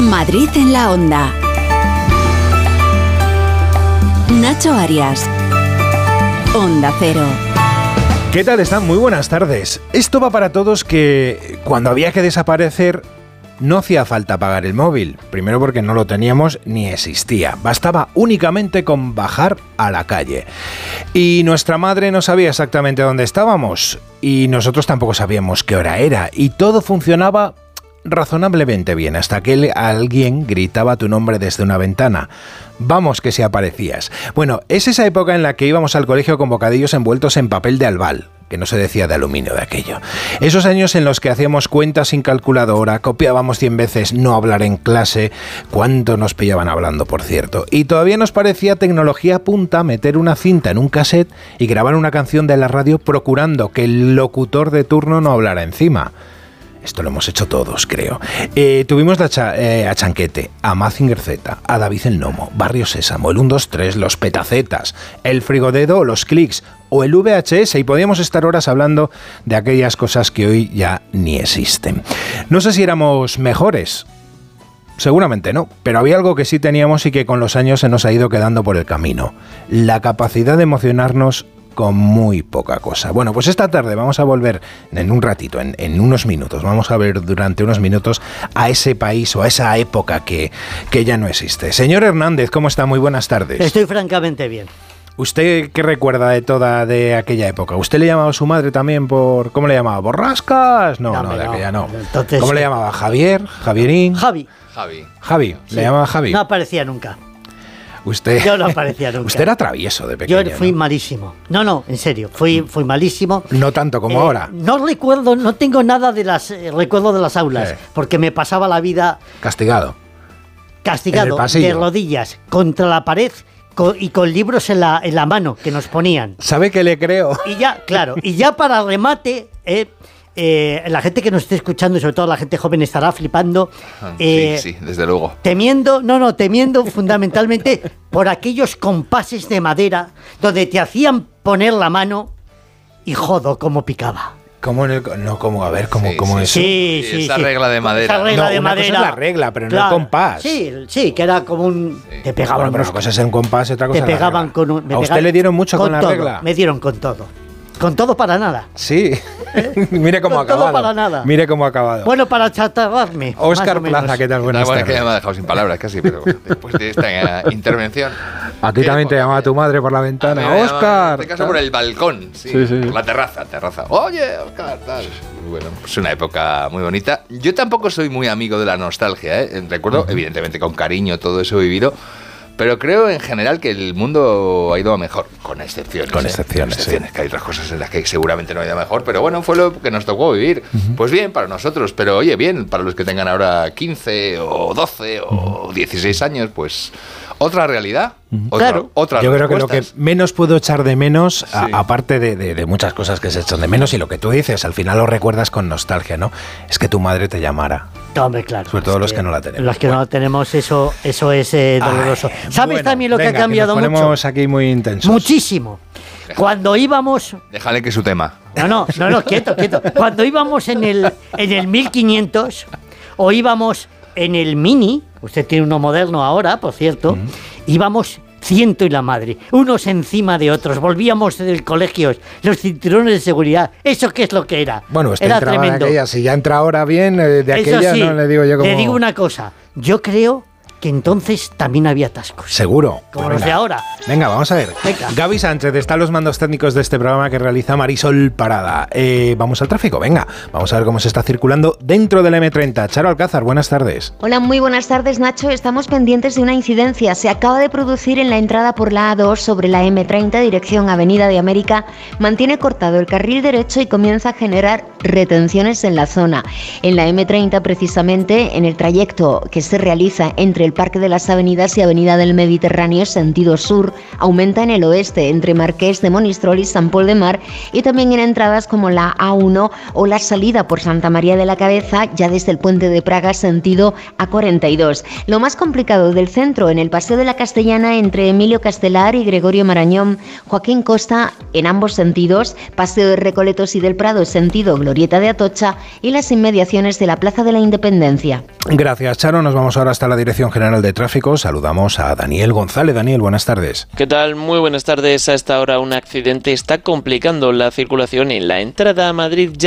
Madrid en la onda. Nacho Arias. Onda Cero. ¿Qué tal están? Muy buenas tardes. Esto va para todos que cuando había que desaparecer no hacía falta apagar el móvil. Primero porque no lo teníamos ni existía. Bastaba únicamente con bajar a la calle. Y nuestra madre no sabía exactamente dónde estábamos. Y nosotros tampoco sabíamos qué hora era. Y todo funcionaba razonablemente bien hasta que alguien gritaba tu nombre desde una ventana. Vamos que si aparecías. Bueno, es esa época en la que íbamos al colegio con bocadillos envueltos en papel de albal, que no se decía de aluminio de aquello. Esos años en los que hacíamos cuentas sin calculadora, copiábamos 100 veces no hablar en clase, cuánto nos pillaban hablando, por cierto. Y todavía nos parecía tecnología punta meter una cinta en un cassette y grabar una canción de la radio procurando que el locutor de turno no hablara encima. Esto lo hemos hecho todos, creo. Tuvimos a Chanquete, a Mazinger Z, a David el Nomo, Barrio Sésamo, el 1, 2, 3, los petacetas, el frigodedo, los clics o el VHS, y podíamos estar horas hablando de aquellas cosas que hoy ya ni existen. No sé si éramos mejores. Seguramente no, pero había algo que sí teníamos y que con los años se nos ha ido quedando por el camino. La capacidad de emocionarnos con muy poca cosa. Bueno, pues esta tarde vamos a volver en un ratito, en unos minutos, vamos a ver durante unos minutos a ese país o a esa época que ya no existe. Señor Hernández, ¿cómo está? Muy buenas tardes. Estoy francamente bien. ¿Usted qué recuerda de aquella época? ¿Usted le llamaba a su madre también por... ¿Cómo le llamaba? ¿Borrascas? No, de aquella no. Entonces, ¿cómo le llamaba? ¿Javier? ¿Javierín? Javi. ¿Le llamaba Javi? No aparecía nunca. Yo no aparecía nunca. Usted era travieso de pequeño. Yo fui malísimo. No, en serio, fui malísimo. No tanto como ahora. No recuerdo, no tengo nada de recuerdo de las aulas, porque me pasaba la vida castigado de rodillas contra la pared y con libros en la mano que nos ponían. ¿Sabe qué le creo? Y ya para remate, la gente que nos esté escuchando y sobre todo la gente joven estará flipando. Sí, desde luego. Temiendo fundamentalmente por aquellos compases de madera donde te hacían poner la mano y jodo cómo picaba. ¿Cómo es? Sí, esa regla de madera. Esa regla de madera. Cosa es la regla, pero no el compás. Sí, que era como un... Te pegaban. Bueno, pero una cosa es un compás y otra cosa te pegaban la con un... ¿A usted le dieron mucho con la todo, regla? Me dieron con todo. Con todo para nada. Sí. Mire cómo ha acabado. Todo para nada. Mire cómo ha acabado. Bueno, para chatarrarme. Óscar Plaza, ¿qué tal? Buenas tardes. Que me ha dejado sin palabras casi, pero después de esta intervención. Aquí también te llamaba tu madre por la ventana. Óscar. En este caso por el balcón, sí. Por la terraza. Oye, Óscar, tal. Bueno, pues una época muy bonita. Yo tampoco soy muy amigo de la nostalgia, ¿eh? Recuerdo, evidentemente, con cariño todo eso vivido. Pero creo en general que el mundo ha ido a mejor, con excepciones. Con excepciones, que hay otras cosas en las que seguramente no ha ido a mejor, pero bueno, fue lo que nos tocó vivir. Pues bien, para nosotros, pero oye, bien, para los que tengan ahora 15 o 12 o 16 años, pues otra realidad. Otra Yo creo que lo que menos puedo echar de menos, aparte de muchas cosas que se echan de menos, y lo que tú dices, al final lo recuerdas con nostalgia, ¿no? Es que tu madre te llamara. Hombre, claro. Sobre todo los que no la tenemos. Los que no la tenemos, eso es doloroso. ¿Sabes también lo que ha cambiado mucho? Nos ponemos aquí muy intensos. Muchísimo. Cuando íbamos... Déjale que es su tema. No, quieto. Cuando íbamos en el 1500 o íbamos en el Mini, usted tiene uno moderno ahora, por cierto, íbamos ciento y la madre, unos encima de otros, volvíamos del colegio, los cinturones de seguridad, ¿eso qué es lo que era? Bueno, usted era tremendo. De aquella, si ya entra ahora bien, de aquella sí, no le digo yo como... Le digo una cosa, yo creo que entonces también había atascos. Seguro. Como los de ahora. Venga, vamos a ver. Gaby Sánchez está a los mandos técnicos de este programa que realiza Marisol Parada. Vamos al tráfico, venga. Vamos a ver cómo se está circulando dentro del M30. Charo Alcázar, buenas tardes. Hola, muy buenas tardes, Nacho. Estamos pendientes de una incidencia. Se acaba de producir en la entrada por la A2 sobre la M30, dirección Avenida de América. Mantiene cortado el carril derecho y comienza a generar retenciones en la zona. En la M30, precisamente, en el trayecto que se realiza entre el Parque de las Avenidas y Avenida del Mediterráneo, sentido sur, aumenta en el oeste, entre Marqués de Monistrol y San Pol de Mar, y también en entradas como la A1 o la salida por Santa María de la Cabeza, ya desde el Puente de Praga, sentido A42. Lo más complicado del centro, en el Paseo de la Castellana, entre Emilio Castelar y Gregorio Marañón, Joaquín Costa, en ambos sentidos, Paseo de Recoletos y del Prado, sentido Glorieta de Atocha, y las inmediaciones de la Plaza de la Independencia. Gracias, Charo. Nos vamos ahora hasta la Dirección General de Tráfico. Saludamos a Daniel González. Daniel, buenas tardes. ¿Qué tal? Muy buenas tardes. A esta hora un accidente está complicando la circulación en la entrada a Madrid ya